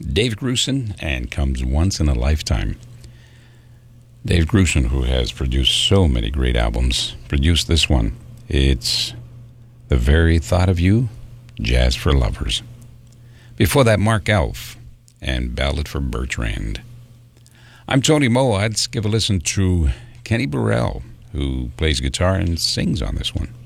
Dave Grusin and Comes Once in a Lifetime. Dave Grusin, who has produced so many great albums, produced this one. It's The Very Thought of You, Jazz for Lovers. Before that, Mark Alf and Ballad for Bertrand. I'm Tony Moe. Let's give a listen to Kenny Burrell, who plays guitar and sings on this one.